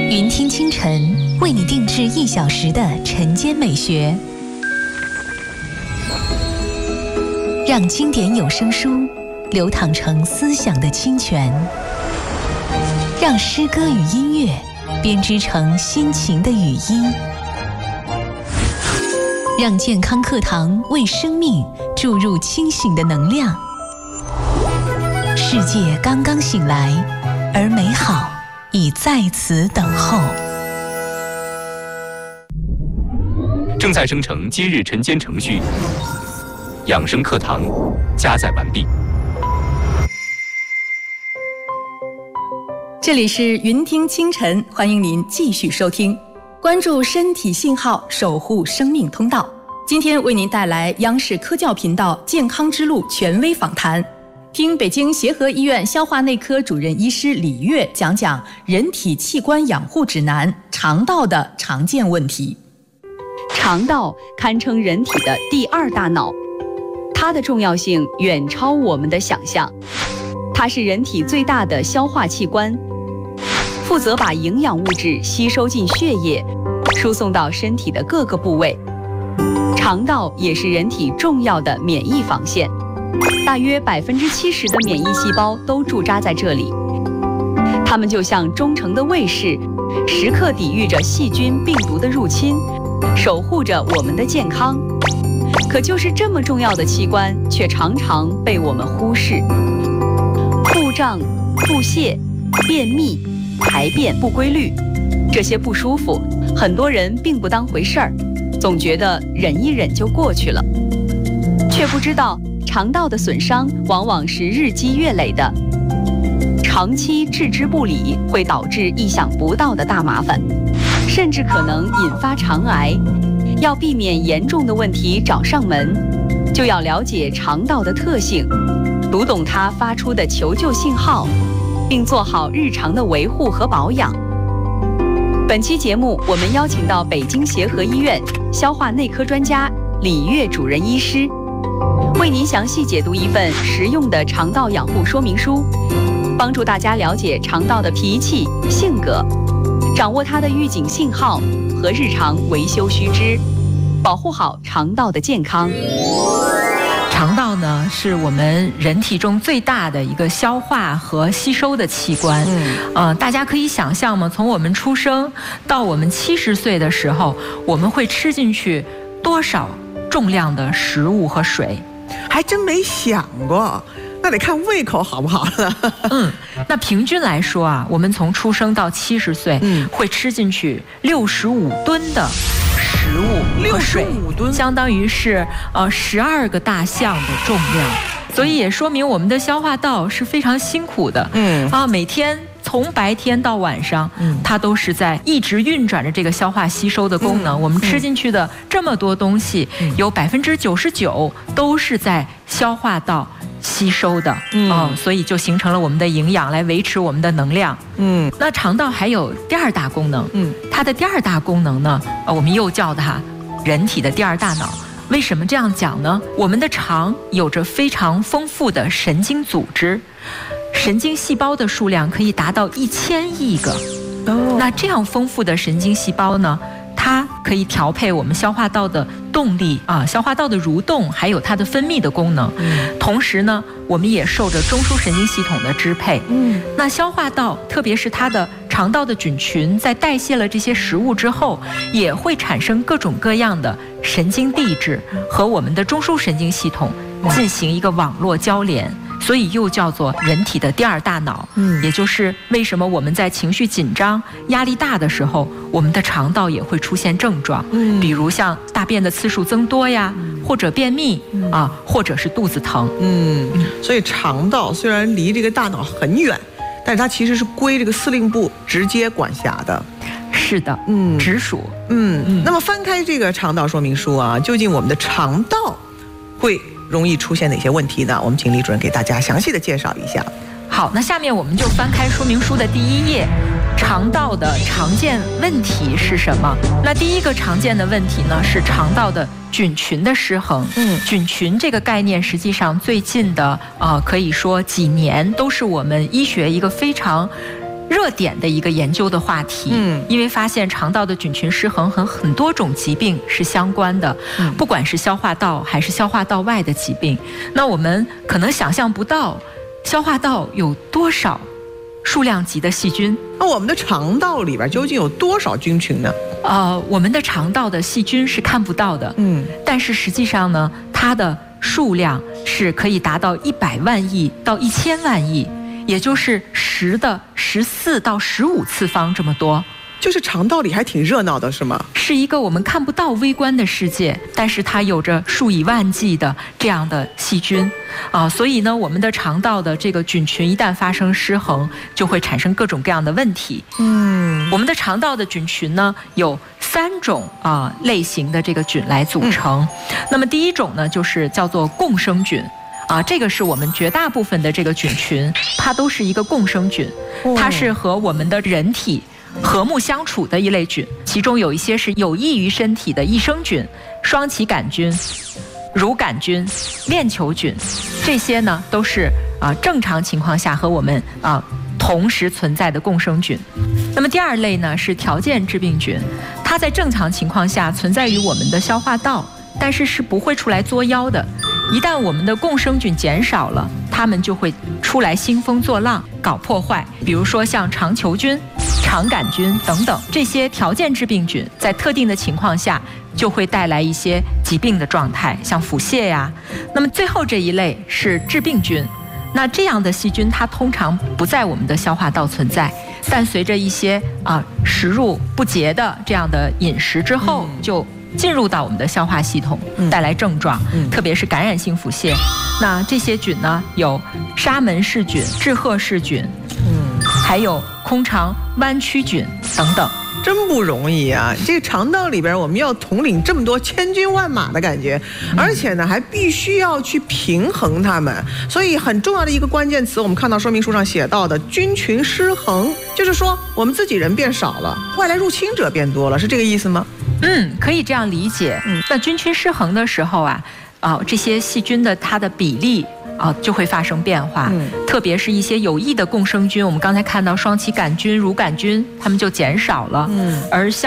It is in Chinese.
云听清晨为你定制1小时的晨间美学，让经典有声书流淌成思想的清泉，让诗歌与音乐编织成心情的语音，让健康课堂为生命注入清醒的能量。世界刚刚醒来，而美好已在此等候。 正在生成今日晨间程序，养生课堂加载完毕。 这里是云听清晨，欢迎您继续收听，关注身体信号，守护生命通道。今天为您带来央视科教频道健康之路权威访谈，听北京协和医院消化内科主任医师李月讲讲人体器官养护指南，肠道的常见问题。 肠道堪称人体的第2大脑，它的重要性远超我们的想象。它是人体最大的消化器官，负责把营养物质吸收进血液，输送到身体的各个部位。肠道也是人体重要的免疫防线，大约70%的免疫细胞都驻扎在这里。它们就像忠诚的卫士，时刻抵御着细菌、病毒的入侵，守护着我们的健康。可就是这么重要的器官，却常常被我们忽视。腹胀、腹泻、便秘、排便不规律，这些不舒服，很多人并不当回事儿，总觉得忍一忍就过去了，却不知道肠道的损伤往往是日积月累的，长期置之不理会导致意想不到的大麻烦，甚至可能引发肠癌。要避免严重的问题找上门，就要了解肠道的特性，读懂它发出的求救信号，并做好日常的维护和保养。本期节目我们邀请到北京协和医院消化内科专家李月主任医师，为您详细解读一份实用的肠道养护说明书，帮助大家了解肠道的脾气、性格，掌握它的预警信号和日常维修须知，保护好肠道的健康。 肠道呢，是我们人体中最大的一个消化和吸收的器官。大家可以想象吗？从我们出生到我们70岁的时候，我们会吃进去多少重量的食物和水？ 还真没想过，那得看胃口好不好了。 那平均来说啊，我们从出生到70岁，会吃进去65吨的食物和水，65吨，相当于是12个大象的重量，所以也说明我们的消化道是非常辛苦的。每天从白天到晚上，它都是在一直运转着这个消化吸收的功能。我们吃进去的这么多东西，有99%都是在消化道吸收的。所以就形成了我们的营养来维持我们的能量。那肠道还有第2大功能。它的第2大功能呢，我们又叫它人体的第2大脑。为什么这样讲呢？我们的肠有着非常丰富的神经组织，神经细胞的数量可以达到1000亿个。那这样丰富的神经细胞呢，它可以调配我们消化道的动力消化道的蠕动，还有它的分泌的功能。同时呢，我们也受着中枢神经系统的支配。那消化道，特别是它的肠道的菌群，在代谢了这些食物之后，也会产生各种各样的神经递质，和我们的中枢神经系统进行一个网络交联。所以又叫做人体的第2大脑。也就是为什么我们在情绪紧张、压力大的时候，我们的肠道也会出现症状。比如像大便的次数增多呀，或者便秘或者是肚子疼。 所以肠道虽然离这个大脑很远，但是它其实是归这个司令部直接管辖的。 是的，直属。 那么翻开这个肠道说明书啊，究竟我们的肠道会容易出现哪些问题呢？我们请李主任给大家详细的介绍一下。 好，那下面我们就翻开说明书的第1页，肠道的常见问题是什么？那第一个常见的问题呢，是肠道的菌群的失衡。菌群这个概念实际上最近的可以说几年都是我们医学一个非常热点的一个研究的话题。因为发现肠道的菌群失衡和很多种疾病是相关的，不管是消化道还是消化道外的疾病。那我们可能想象不到，消化道有多少数量级的细菌。 那我们的肠道里边究竟有多少菌群呢？ 我们的肠道的细菌是看不到的，但是实际上呢，它的数量是可以达到100万亿到1000万亿，也就是10的14到15次方这么多。 就是肠道里还挺热闹的，是吗？ 是一个我们看不到微观的世界，但是它有着数以万计的这样的细菌所以呢，我们的肠道的这个菌群一旦发生失衡，就会产生各种各样的问题。我们的肠道的菌群呢，有3种类型的这个菌来组成。那么第一种呢，就是叫做共生菌。这个是我们绝大部分的这个菌群，它都是一个共生菌，它是和我们的人体和睦相处的一类菌，其中有一些是有益于身体的益生菌、双歧杆菌、乳杆菌、链球菌，这些呢都是正常情况下和我们同时存在的共生菌。那么第2类呢是条件致病菌，它在正常情况下存在于我们的消化道，但是是不会出来作妖的。一旦我们的共生菌减少了，它们就会出来兴风作浪，搞破坏。比如说像肠球菌、肠杆菌等等，这些条件致病菌在特定的情况下就会带来一些疾病的状态，像腹泻呀。那么最后这一类是致病菌，那这样的细菌它通常不在我们的消化道存在，但随着一些食入不洁的这样的饮食之后，就进入到我们的消化系统，带来症状，特别是感染性腹泻。那这些菌呢，有沙门氏菌、志贺氏菌，还有空肠弯曲菌等等。 真不容易啊！这个肠道里边我们要统领这么多千军万马的感觉，而且呢还必须要去平衡它们。所以很重要的一个关键词，我们看到说明书上写到的菌群失衡，就是说我们自己人变少了，外来入侵者变多了，是这个意思吗？ 可以这样理解。那菌群失衡的时候这些细菌的它的比例就会发生变化，特别是一些有益的共生菌，我们刚才看到双歧杆菌、乳杆菌，它们就减少了，而